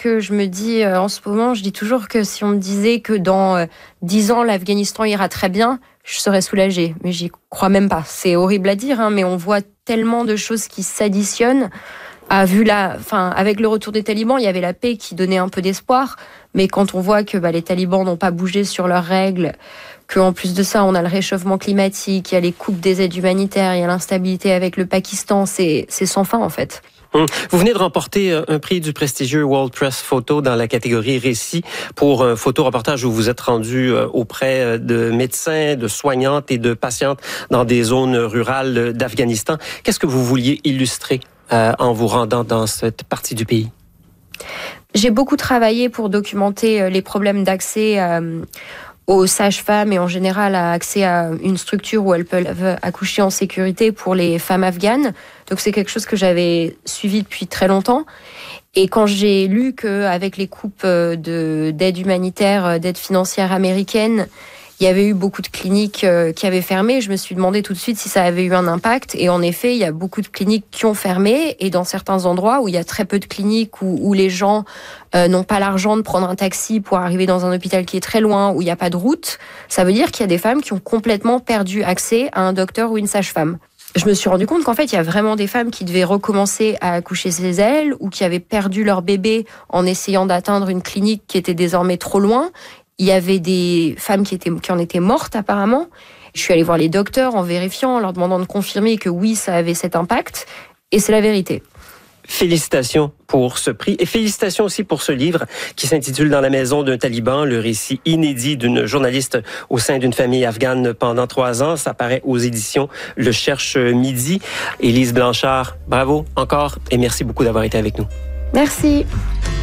que je me dis en ce moment, je dis toujours que si on me disait que dans 10 ans, l'Afghanistan ira très bien, je serais soulagée. Mais j'y crois même pas. C'est horrible à dire, mais on voit tellement de choses qui s'additionnent. Avec le retour des talibans, il y avait la paix qui donnait un peu d'espoir. Mais quand on voit que les talibans n'ont pas bougé sur leurs règles, qu'en plus de ça, on a le réchauffement climatique, il y a les coupes des aides humanitaires, il y a l'instabilité avec le Pakistan, c'est sans fin en fait. Vous venez de remporter un prix du prestigieux World Press Photo dans la catégorie récit pour un photoreportage où vous êtes rendu auprès de médecins, de soignantes et de patientes dans des zones rurales d'Afghanistan. Qu'est-ce que vous vouliez illustrer en vous rendant dans cette partie du pays? J'ai beaucoup travaillé pour documenter les problèmes d'accès aux sages-femmes et en général à accès à une structure où elles peuvent accoucher en sécurité pour les femmes afghanes. Donc c'est quelque chose que j'avais suivi depuis très longtemps. Et quand j'ai lu qu'avec les coupes d'aide humanitaire, d'aide financière américaine, il y avait eu beaucoup de cliniques qui avaient fermé. Je me suis demandé tout de suite si ça avait eu un impact. Et en effet, il y a beaucoup de cliniques qui ont fermé. Et dans certains endroits où il y a très peu de cliniques, où les gens n'ont pas l'argent de prendre un taxi pour arriver dans un hôpital qui est très loin, où il n'y a pas de route, ça veut dire qu'il y a des femmes qui ont complètement perdu accès à un docteur ou une sage-femme. Je me suis rendu compte qu'en fait, il y a vraiment des femmes qui devaient recommencer à accoucher chez elles ou qui avaient perdu leur bébé en essayant d'atteindre une clinique qui était désormais trop loin. Il y avait des femmes qui en étaient mortes apparemment. Je suis allée voir les docteurs en vérifiant, en leur demandant de confirmer que oui, ça avait cet impact. Et c'est la vérité. Félicitations pour ce prix et félicitations aussi pour ce livre qui s'intitule « Dans la maison d'un taliban », le récit inédit d'une journaliste au sein d'une famille afghane pendant 3 ans. Ça paraît aux éditions Le Cherche Midi. Élise Blanchard, bravo encore et merci beaucoup d'avoir été avec nous. Merci.